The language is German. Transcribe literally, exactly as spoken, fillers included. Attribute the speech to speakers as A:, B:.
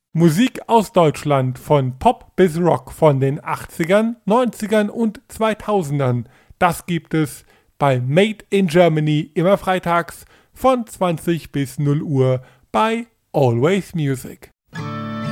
A: Musik aus Deutschland von Pop bis Rock von den achtzigern, neunzigern und zweitausendern. Das gibt es bei Made in Germany immer freitags von zwanzig bis null Uhr bei Always Music.